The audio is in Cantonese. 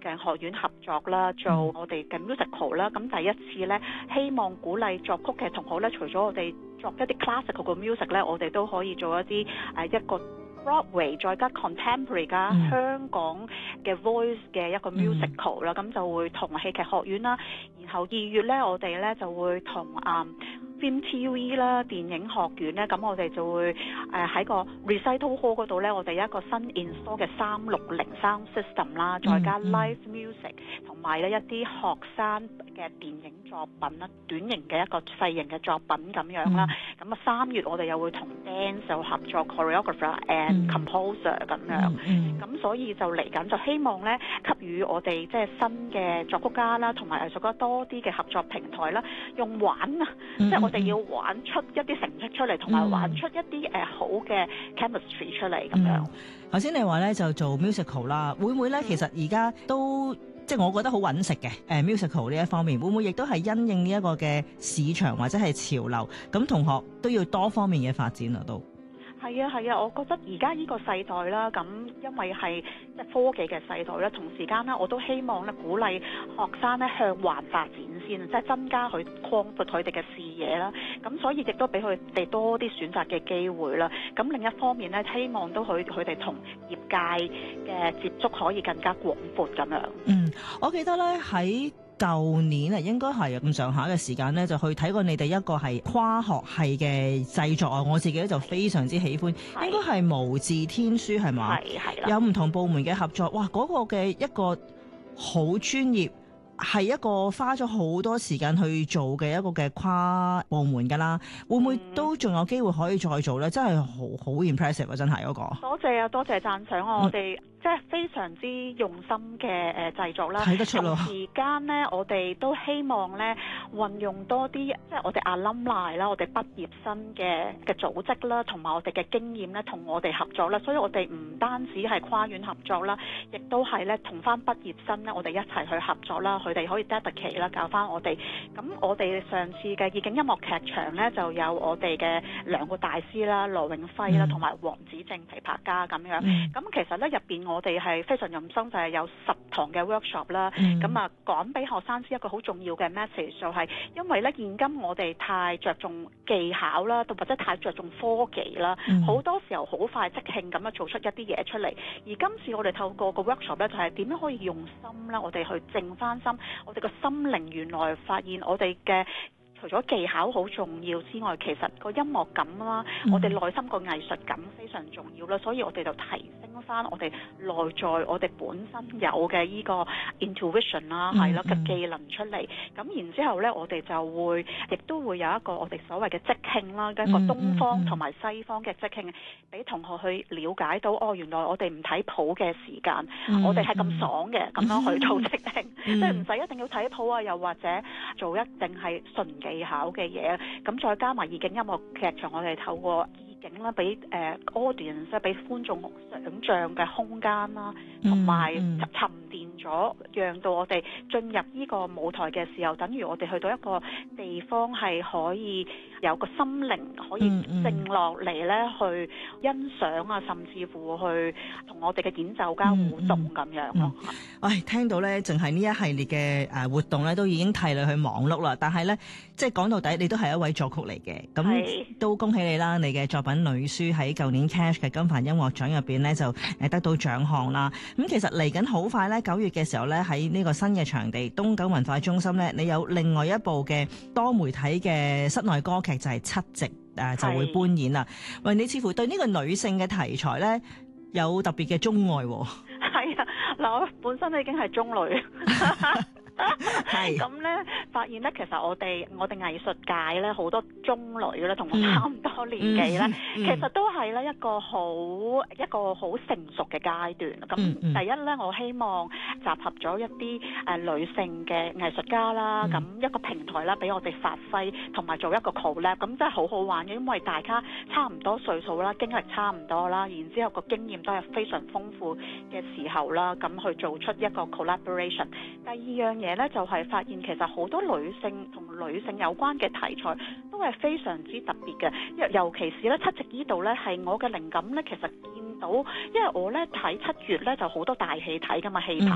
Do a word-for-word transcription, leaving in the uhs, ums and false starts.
鏡學院合作啦，做我哋嘅 musical 啦。咁第一次咧，希望鼓勵作曲嘅同學咧，除咗我哋作一啲 classical 嘅 music 咧，我哋都可以做一啲誒一個 Broadway 再加 contemporary 加香港嘅 voice 嘅一個 musical 啦。咁、嗯、就會同戲劇學院啦。然後二月咧，我哋咧就會同啊、um, Film T V 啦，電影學院咧，咁我哋就會誒喺、呃、個 recital hall 嗰度咧，我哋有一個新 install 嘅三六零 sound system 啦，再加 live music 同埋咧一啲學生嘅電影作品啦，短型嘅一個細型嘅作品咁樣啦。咁啊三月我哋又會同 dance 有合作 choreographer and composer 咁樣。咁、嗯嗯、所以就嚟緊就希望咧，給予我哋即係新嘅作曲家啦，同埋藝術家多啲嘅合作平台啦，用玩啊，嗯、即係我哋要玩出一啲成績出嚟，同埋玩出一啲誒、呃、好嘅 chemistry 出嚟咁樣。 頭先你話咧就做 musical 啦，會唔會咧？其實而家都即係我覺得好揾食嘅誒 musical 呢一方面，會唔會亦都係因應呢一個嘅市場或者係潮流？咁同學都要多方面嘅發展啊，都。 係啊係啊，我覺得而家呢個世代啦，咁因為係即係科技嘅世代啦，同時間咧我都希望咧鼓勵學生咧向環發展先，即係增加佢擴闊佢哋嘅視野啦。咁所以亦都俾佢哋多啲選擇嘅機會啦。咁另一方面咧，希望都佢佢哋同業界嘅接觸可以更加廣闊咁樣。 嗯，我記得咧喺舊年啊，應該係咁上下嘅時間咧，就去睇過你哋一個係跨學系嘅製作啊！我自己咧就非常之喜歡，應該係無字天書係嘛？係係啦，有唔同部門嘅合作，哇！嗰個嘅一個好專業，係一個花咗好多時間去做嘅一個嘅跨部門㗎啦。會唔會都仲有機會可以再做咧？真係好好 impressive 啊！真係嗰個。多謝啊，多謝讚賞啊！我哋。即係非常之用心嘅誒製作啦，睇得出咯。同時間咧，我哋都希望咧運用多啲，即係我哋 alumni 啦，我哋畢業生嘅嘅組織啦，同埋我哋嘅經驗咧，同我哋合作啦。所以我哋唔單止係跨院合作啦，亦都係咧同翻畢業生咧，我哋一齊去合作啦。佢哋可以 dedicate 啦，教翻我哋。咁我哋上次嘅意境音樂劇場咧，就有我哋嘅兩個大師啦，羅永輝啦，同埋黃子正琵琶家咁樣。咁、嗯、其實咧入邊我哋係非常用心，就係、是、有十堂嘅 workshop 啦。咁啊講俾學生知一個好重要嘅 message， 就係因為咧現今我哋太着重技巧啦，或者太着重科技啦，好、嗯、多時候好快即興咁樣做出一啲嘢出嚟。而今次我哋透過個 workshop 咧，就係點樣可以用心啦，我哋去靜翻心，我哋個心靈原來發現我哋嘅。除咗技巧好重要之外，其實個音樂感啦，嗯、我哋內心個藝術感非常重要啦，所以我哋就提升翻我哋內在我哋本身有嘅依個 intuition 啦，係咯嘅技能出嚟。咁然之後咧，我哋就會亦都會有一個我哋所謂嘅即興啦，一個東方同埋西方嘅即興，俾同學去了解到哦，原來我哋唔睇譜嘅時間，嗯、我哋係咁爽嘅咁、嗯、樣去做即興，即係唔使一定要睇譜啊，又或者做一定係純技巧嘅嘢，咁再加埋意境音樂劇場，我哋透過意境啦，俾誒 audience 即係俾觀眾想像嘅空間啦，同埋沉澱咗，讓到我哋進入呢個舞台嘅時候，等於我哋去到一個地方係可以有個心靈可以靜落嚟咧，去欣賞啊，甚至乎去同我哋嘅演奏家互動咁樣咯。唉，聽到咧，淨係呢一系列嘅誒活動咧，都已經替你去忙碌啦。但係咧，即係講到底，你都係一位作曲嚟嘅，咁都恭喜你啦！你嘅作品《女書》喺舊年 Cash 嘅金帆音樂獎入邊咧，就誒得到獎項啦。咁其實嚟緊好快咧，九月嘅時候咧，喺呢個新嘅場地東九文化中心咧，你有另外一部嘅多媒體嘅室內歌劇就係、是、七夕誒就會搬演啦。喂，你似乎對呢個女性嘅題材咧有特別嘅鍾愛喎。 係啊，嗱，我本身已經係中女。係咁咧，發現咧，其實我哋我哋藝術界咧好多中女咧，同我差唔多年紀咧，嗯嗯、其實都係咧一個好一個好成熟嘅階段。咁、嗯嗯、第一咧，我希望集合咗一啲誒、呃、女性嘅藝術家啦，咁、嗯、一個平台啦，俾我哋發揮，同埋做一個 collab，咁真係好好玩嘅，因為大家差唔多歲數啦，經歷差唔多啦，然之後個經驗都係非常豐富嘅時候啦，咁去做出一個 collaboration。第二樣嘢咧就係發現其實好多女性同女性有關嘅題材都係非常之特別嘅，尤尤其是咧七夕呢度咧係我嘅靈感咧，其實見到，因為我咧睇七月咧就好多大戲睇㗎嘛，戲棚